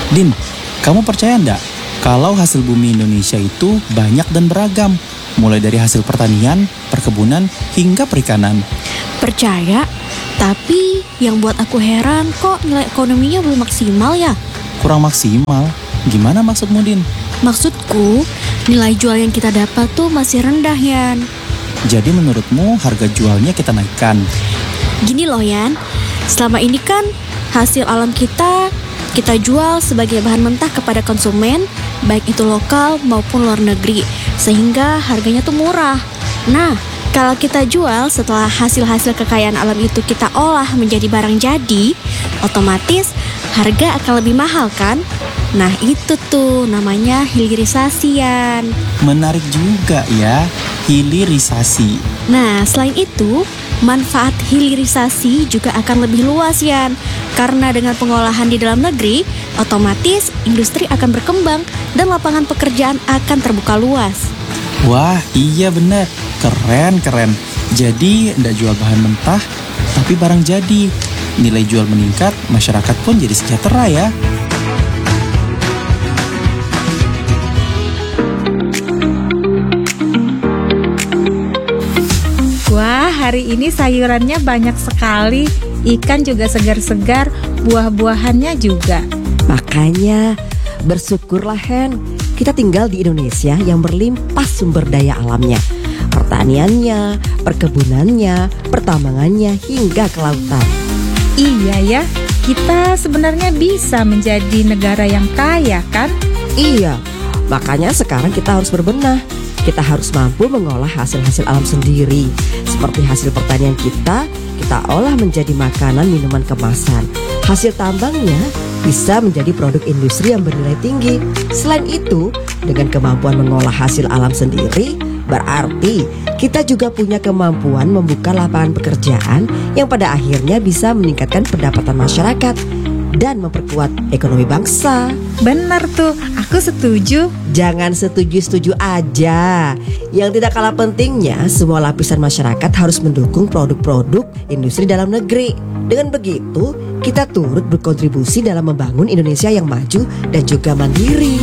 Din, kamu percaya nggak kalau hasil bumi Indonesia itu banyak dan beragam? Mulai dari hasil pertanian, perkebunan, hingga perikanan. Percaya, tapi yang buat aku heran kok nilai ekonominya belum maksimal ya? Kurang maksimal? Gimana maksudmu, Din? Maksudku, nilai jual yang kita dapat tuh masih rendah, Yan. Jadi menurutmu harga jualnya kita naikkan? Gini loh, Yan. Selama ini kan hasil alam kita jual sebagai bahan mentah kepada konsumen, baik itu lokal maupun luar negeri, sehingga harganya tuh murah. Nah, kalau kita jual setelah hasil-hasil kekayaan alam itu kita olah menjadi barang jadi, otomatis harga akan lebih mahal kan? Nah itu tuh namanya hilirisasi, Yan. Menarik juga ya, hilirisasi. Nah selain itu, manfaat hilirisasi juga akan lebih luas, Yan. Karena dengan pengolahan di dalam negeri, otomatis industri akan berkembang dan lapangan pekerjaan akan terbuka luas. Wah, iya benar. Keren. Jadi, ndak jual bahan mentah, tapi barang jadi. Nilai jual meningkat, masyarakat pun jadi sejahtera ya. Wah, hari ini sayurannya banyak sekali. Ikan juga segar-segar, buah-buahannya juga. Makanya bersyukurlah Hen, kita tinggal di Indonesia yang berlimpah sumber daya alamnya. Pertaniannya, perkebunannya, pertambangannya, hingga kelautan. Iya ya, kita sebenarnya bisa menjadi negara yang kaya kan? Iya, makanya sekarang kita harus berbenah. Kita harus mampu mengolah hasil-hasil alam sendiri. Seperti hasil pertanian kita olah menjadi makanan minuman kemasan. Hasil tambangnya bisa menjadi produk industri yang bernilai tinggi. Selain itu, dengan kemampuan mengolah hasil alam sendiri, berarti kita juga punya kemampuan membuka lapangan pekerjaan yang pada akhirnya bisa meningkatkan pendapatan masyarakat dan memperkuat ekonomi bangsa. Benar tuh, aku setuju. Jangan setuju-setuju aja. Yang tidak kalah pentingnya, semua lapisan masyarakat harus mendukung produk-produk industri dalam negeri. Dengan begitu, kita turut berkontribusi dalam membangun Indonesia yang maju dan juga mandiri.